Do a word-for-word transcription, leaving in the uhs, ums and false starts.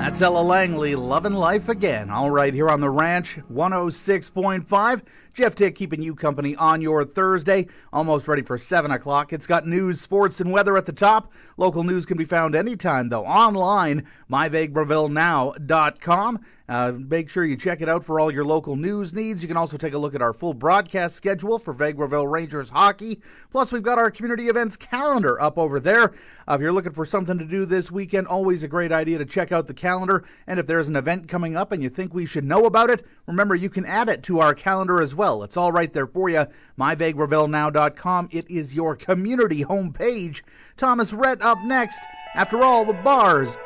That's Ella Langley, Lovin' Life Again. All right, here on The Ranch, one oh six point five. Jeff Tick keeping you company on your Thursday. Almost ready for seven o'clock. It's got news, sports, and weather at the top. Local news can be found anytime, though, online, my vegreville now dot com. Uh, make sure you check it out for all your local news needs. You can also take a look at our full broadcast schedule for Vegreville Rangers hockey. Plus, we've got our community events calendar up over there. Uh, if you're looking for something to do this weekend, always a great idea to check out the calendar. And if there's an event coming up and you think we should know about it, remember you can add it to our calendar as well. It's all right there for you. my vegreville now dot com. It is your community homepage. Thomas Rhett up next. After all, the bars